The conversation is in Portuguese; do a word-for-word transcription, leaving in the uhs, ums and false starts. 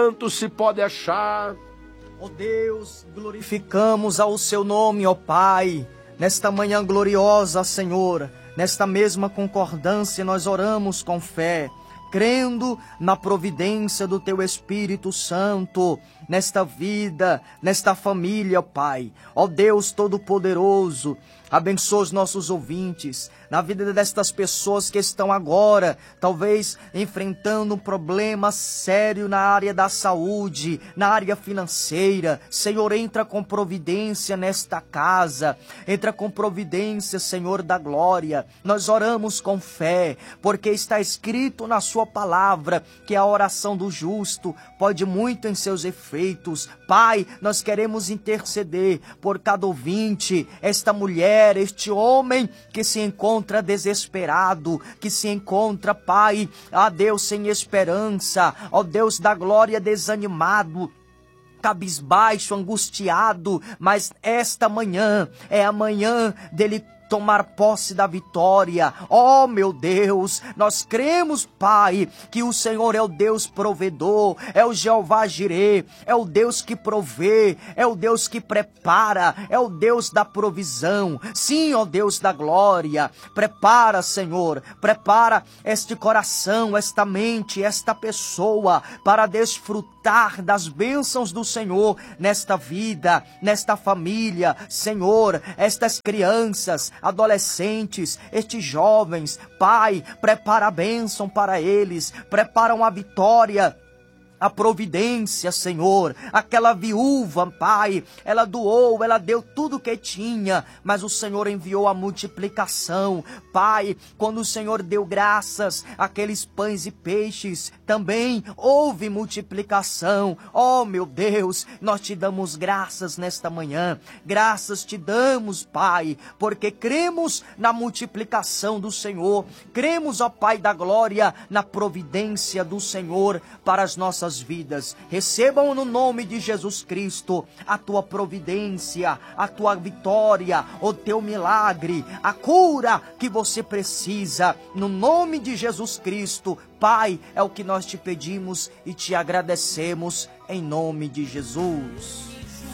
Quanto se pode achar? Ó Deus, glorificamos ao seu nome, ó Pai, nesta manhã gloriosa, Senhor, nesta mesma concordância nós oramos com fé, crendo na providência do Teu Espírito Santo, nesta vida, nesta família, ó Pai. Ó Deus Todo-Poderoso, abençoa os nossos ouvintes, na vida destas pessoas que estão agora, talvez enfrentando um problema sério na área da saúde, na área financeira. Senhor, entra com providência nesta casa, entra com providência, Senhor da glória. Nós oramos com fé, porque está escrito na sua palavra que a oração do justo pode muito em seus efeitos. Pai, nós queremos interceder por cada ouvinte, esta mulher, este homem que se encontra desesperado, que se encontra, Pai, ó Deus, sem esperança, ó Deus da glória, desanimado, cabisbaixo, angustiado, mas esta manhã é a manhã dele tomar posse da vitória. Oh, meu Deus, nós cremos, Pai, que o Senhor é o Deus provedor, é o Jeová Jirê, é o Deus que provê, é o Deus que prepara, é o Deus da provisão. Sim, ó Deus da glória, prepara, Senhor, prepara este coração, esta mente, esta pessoa para desfrutar das bênçãos do Senhor nesta vida, nesta família. Senhor, estas crianças, adolescentes, estes jovens, Pai, prepara a bênção para eles, prepara uma vitória, a providência, Senhor. Aquela viúva, Pai, ela doou, ela deu tudo que tinha, mas o Senhor enviou a multiplicação. Pai, quando o Senhor deu graças àqueles pães e peixes, também houve multiplicação. Oh, meu Deus, nós te damos graças nesta manhã. Graças te damos, Pai, porque cremos na multiplicação do Senhor. Cremos, ó Pai da glória, na providência do Senhor para as nossas vidas. Recebam no nome de Jesus Cristo a tua providência, a tua vitória, o teu milagre, a cura que você precisa, no nome de Jesus Cristo. Pai, é o que nós te pedimos e te agradecemos em nome de Jesus.